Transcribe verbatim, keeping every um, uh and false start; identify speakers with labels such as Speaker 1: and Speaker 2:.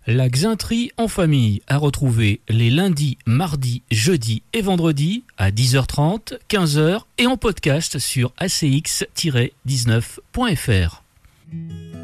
Speaker 1: La Xintrie en famille à retrouver les lundis, mardis, jeudis et vendredis à dix heures trente, quinze heures et en podcast sur a c x tiret dix-neuf point f r.